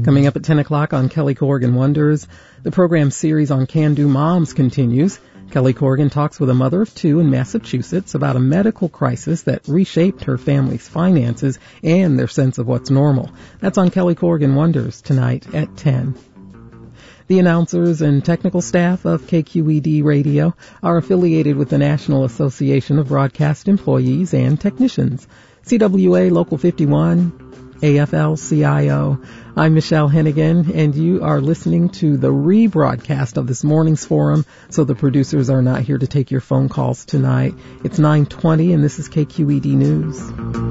Coming up at 10 o'clock on Kelly Corrigan Wonders, the program series on Can-Do Moms continues. Kelly Corrigan talks with a mother of two in Massachusetts about a medical crisis that reshaped her family's finances and their sense of what's normal. That's on Kelly Corrigan Wonders tonight at 10. The announcers and technical staff of KQED Radio are affiliated with the National Association of Broadcast Employees and Technicians. CWA Local 51, AFL-CIO. I'm Michelle Hennigan, and you are listening to the rebroadcast of this morning's forum, so the producers are not here to take your phone calls tonight. It's 9:20, and this is KQED News.